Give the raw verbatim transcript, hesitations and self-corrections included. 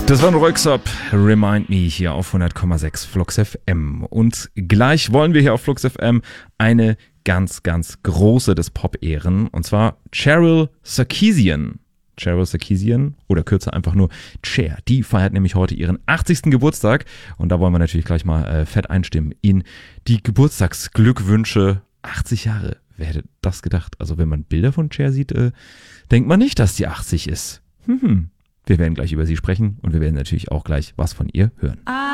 Das war ein Röyksopp, Remind Me hier auf hundert Komma sechs Flux F M. Und gleich wollen wir hier auf Flux F M eine ganz, ganz große des Pop ehren. Und zwar Cheryl Sarkeesian. Cheryl Sarkeesian oder kürzer einfach nur Cher. Die feiert nämlich heute ihren achtzigsten Geburtstag. Und da wollen wir natürlich gleich mal äh, fett einstimmen in die Geburtstagsglückwünsche. achtzig Jahre, wer hätte das gedacht? Also wenn man Bilder von Cher sieht, äh, denkt man nicht, dass die achtzig ist. Hm, hm. Wir werden gleich über sie sprechen und wir werden natürlich auch gleich was von ihr hören. I